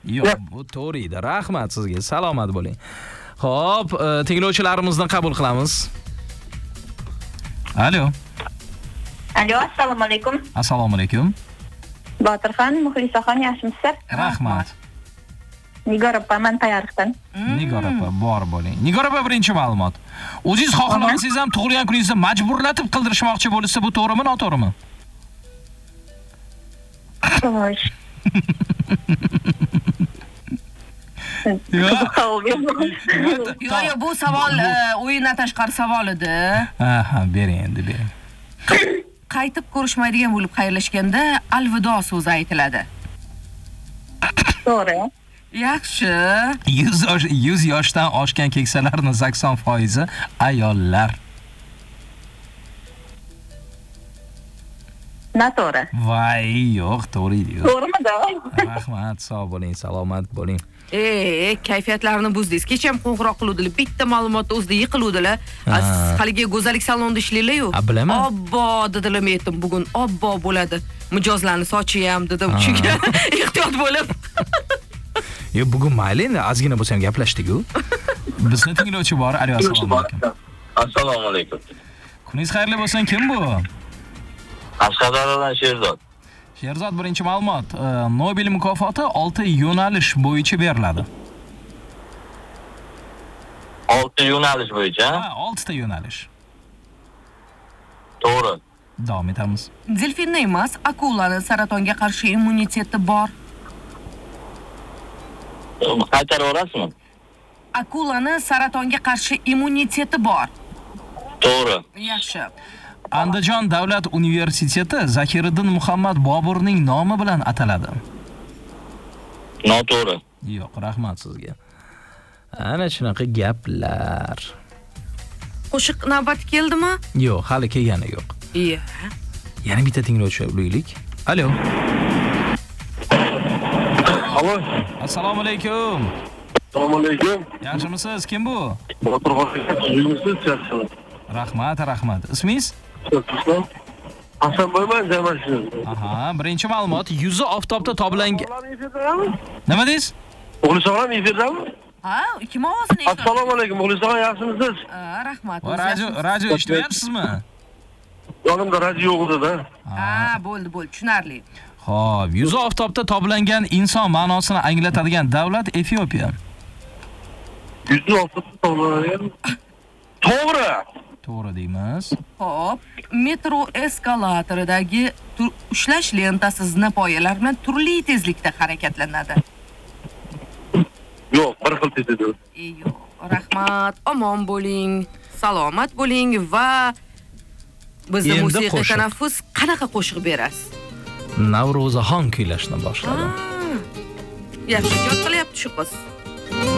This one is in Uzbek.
Yo'q, bu to'g'ri edi. Rahmat sizga. Salomat bo'ling. Xo'p, tinglovchilarimizni qabul qilamiz. Alo. Alo, assalomu alaykum. Assalomu alaykum. Botirxon, Muxlisaxon, yaxshimisizlar? Rahmat. Nigor opa, men Payariqdan. Nigor opa, bor bo'ling. Nigor opa, birinchi ma'lumot. O'zingiz xohlamasangiz ham tug'ilgan kuningizni majburlatib qildirishmoqchi bo'lsa, bu to'g'rimi, noto'g'rimi? Xo'sh. Yo'q, bu savol o'yindan tashqari savol edi. Aha, bering endi, bering. Qaytib ko'rishmaydigan bo'lib xayrlashganda alvido so'zi aytiladi. To'g'ri. Yaxshi. 100 yoshdan oshgan keksalarning 80% ayollar. Noto'g'ri. Voy, yo'q, to'g'ri edi. To'g'rimi-da? Rahmat, sog' bo'ling, salomat bo'ling. Kayfiyatlarini buzdingiz. Kecha ham qo'ng'iroq qiluvdilar, bitta ma'lumotni o'zida yiqiluvdilar. Haligi go'zallik salonida ishlaylar-ku. Bilaman. Obbo dedilar, men aytdim, bugun obbo bo'ladi. Mijozlarni sochi ham dedim, chunki ehtiyot bo'lib. Yo'q, bugun mayli endi, ozgina bo'lsa ham gaplashdik-ku. Bizni tinglovchi bor. Alo, assalomu alaykum. Assalomu alaykum. Kuningiz xayrli bo'lsin. Kim bu? Qashqadaryodan Sherzod. Sherzod, birinchi ma'lumot. Nobel mukofoti 6 yo'nalish bo'yicha beriladi. 6 yo'nalish bo'yicha? Ha, 6 ta yo'nalish. To'g'ri. Davom etamiz. Delfinni emas, akulaning saratonga qarshi immuniteti bor. Qaytarib olasizmi? Akulaning saratonga qarshi immuniteti bor. To'g'ri. Yaxshi. Andijon davlat universiteti Zakiriddin Muhammad Boburning nomi bilan ataladi. Noto'g'ri. Yo'q, rahmat sizga. Ana shunaqa gaplar. Qo'shiq navbati keldimi? Yo'q, hali kelgani yo'q. Iya. Yana bitta tinglovchi ulaylik. Alo. Alo. Assalomu alaykum. Assalomu alaykum. Yaxshimisiz? Kim bu? Botirxon, yaxshimisiz? Rahmat. Ismingiz? Hasanboyman, Jamashin. Aha, birinchi ma'lumot, yuzi oftobda toblangan. Nima deysiz? Muxlisaxon efirdami? Ha, kim ovozini eshitdi? Assalomu alaykum, Muxlisaxon, yaxshimisiz? Rahmat. Radio eshityapsizmi? Yonimda radio yo'q edi-da. Ha, bo'ldi, tushunarli. Xo'p, yuzi oftobda toblangan inson ma'nosini anglatadigan davlat Efiopiya. Yuzi oftobda toblangan. To'g'ri. To'g'ri deymiz. Xo'p, metro eskalaatoridagi ushlash lentasi zinapoyalar bilan turli tezlikda harakatlanadi. Yo'q, bir xil tezlikda. Yo'q, rahmat. Omon bo'ling, salomat bo'ling va bizning musiqiy tanaffus qanaqa qo'shiq berasiz? Navro'zaxon kuylashni boshladi. Yaxshi, yod qilyapti shu qiz.